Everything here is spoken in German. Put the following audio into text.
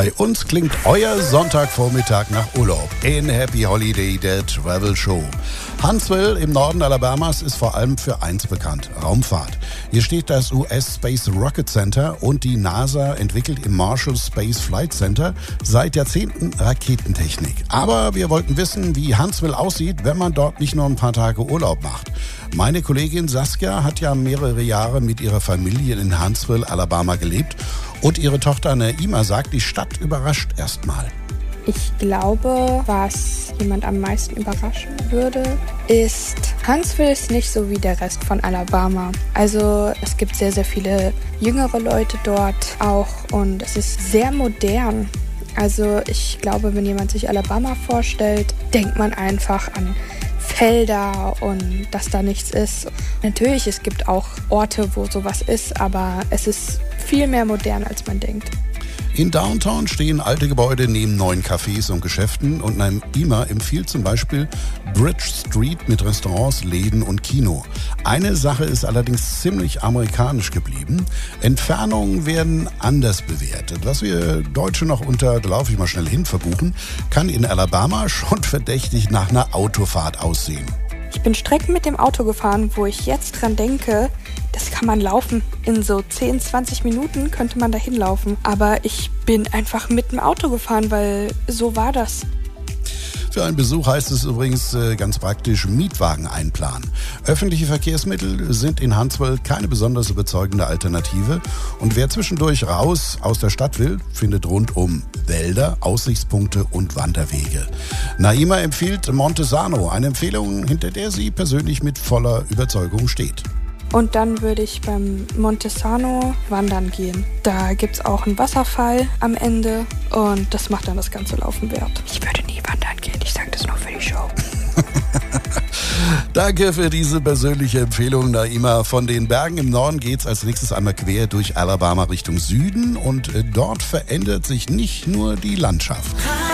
Bei uns klingt euer Sonntagvormittag nach Urlaub in Happy Holiday, der Travel Show. Huntsville im Norden Alabamas ist vor allem für eins bekannt: Raumfahrt. Hier steht das US Space Rocket Center und die NASA entwickelt im Marshall Space Flight Center seit Jahrzehnten Raketentechnik. Aber wir wollten wissen, wie Huntsville aussieht, wenn man dort nicht nur ein paar Tage Urlaub macht. Meine Kollegin Saskia hat ja mehrere Jahre mit ihrer Familie in Huntsville, Alabama gelebt und ihre Tochter Naima sagt, die Stadt überrascht erstmal. Ich glaube, was jemand am meisten überraschen würde, ist, Huntsville ist nicht so wie der Rest von Alabama. Also es gibt sehr, sehr viele jüngere Leute dort auch und es ist sehr modern. Also ich glaube, wenn jemand sich Alabama vorstellt, denkt man einfach an Felder und dass da nichts ist. Natürlich, es gibt auch Orte, wo sowas ist, aber es ist viel mehr modern, als man denkt. In Downtown stehen alte Gebäude neben neuen Cafés und Geschäften und Naima empfiehlt zum Beispiel Bridge Street mit Restaurants, Läden und Kino. Eine Sache ist allerdings ziemlich amerikanisch geblieben. Entfernungen werden anders bewertet. Was wir Deutsche noch unter, da laufe ich mal schnell hin, verbuchen, kann in Alabama schon verdächtig nach einer Autofahrt aussehen. Ich bin Strecken mit dem Auto gefahren, wo ich jetzt dran denke, das kann man laufen. In so 10, 20 Minuten könnte man dahin laufen. Aber ich bin einfach mit dem Auto gefahren, weil so war das. Für einen Besuch heißt es übrigens ganz praktisch Mietwagen einplanen. Öffentliche Verkehrsmittel sind in Huntsville keine besonders überzeugende Alternative. Und wer zwischendurch raus aus der Stadt will, findet rundum Wälder, Aussichtspunkte und Wanderwege. Naima empfiehlt Montesano, eine Empfehlung, hinter der sie persönlich mit voller Überzeugung steht. Und dann würde ich beim Montesano wandern gehen. Da gibt es auch einen Wasserfall am Ende und das macht dann das ganze Laufen wert. Ich würde nie wandern gehen, ich sage das nur für die Show. Danke für diese persönliche Empfehlung, Naima. Von den Bergen im Norden geht's als nächstes einmal quer durch Alabama Richtung Süden und dort verändert sich nicht nur die Landschaft.